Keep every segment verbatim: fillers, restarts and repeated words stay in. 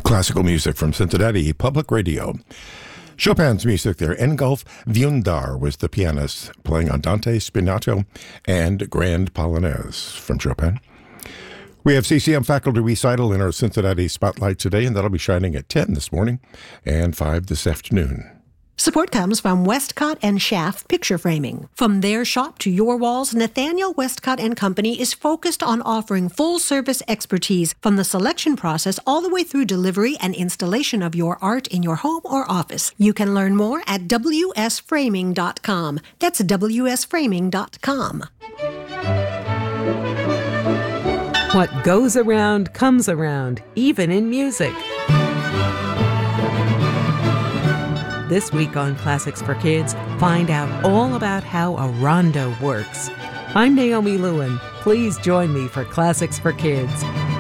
Classical music from Cincinnati Public Radio. Chopin's music there. Ingolf Viundar was the pianist playing Andante, Spinato, and Grand Polonaise from Chopin. We have C C M faculty recital in our Cincinnati Spotlight today, and that'll be shining at ten this morning and five this afternoon. Support comes from Westcott and Schaff Picture Framing. From their shop to your walls, Nathaniel Westcott and Company is focused on offering full-service expertise from the selection process all the way through delivery and installation of your art in your home or office. You can learn more at w s framing dot com. That's w s framing dot com. What goes around comes around, even in music. This week on Classics for Kids, find out all about how a rondo works. I'm Naomi Lewin. Please join me for Classics for Kids.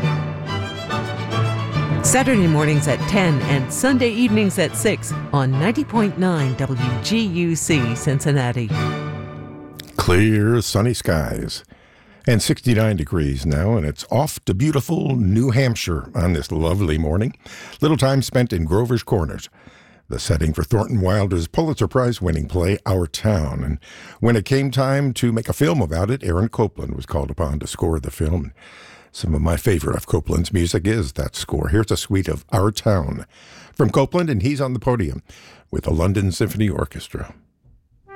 Saturday mornings at ten and Sunday evenings at six on ninety point nine W G U C Cincinnati. Clear, sunny skies. And sixty-nine degrees now, and it's off to beautiful New Hampshire on this lovely morning. Little time spent in Grover's Corners, the setting for Thornton Wilder's Pulitzer Prize-winning play, Our Town. And when it came time to make a film about it, Aaron Copland was called upon to score the film. Some of my favorite of Copland's music is that score. Here's a suite of Our Town from Copland, and he's on the podium with the London Symphony Orchestra.